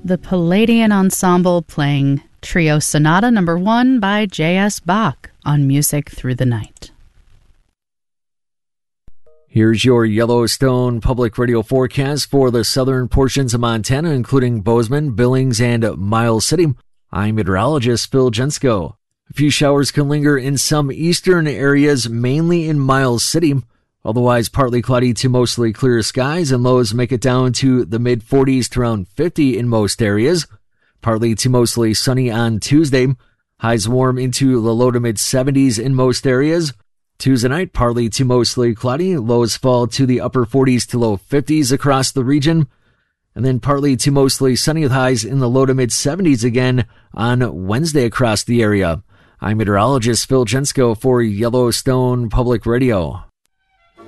the Palladian Ensemble playing Trio Sonata No. 1 by J.S. Bach on Music Through the Night. Here's your Yellowstone Public Radio forecast for the southern portions of Montana, including Bozeman, Billings, and Miles City. I'm meteorologist Phil Jensko. A few showers can linger in some eastern areas, mainly in Miles City. Otherwise, partly cloudy to mostly clear skies, and lows make it down to the mid-40s to around 50 in most areas. Partly to mostly sunny on Tuesday. Highs warm into the low to mid-70s in most areas. Tuesday night, partly to mostly cloudy. Lows fall to the upper 40s to low 50s across the region. And then partly to mostly sunny with highs in the low to mid-70s again on Wednesday across the area. I'm meteorologist Phil Jensko for Yellowstone Public Radio.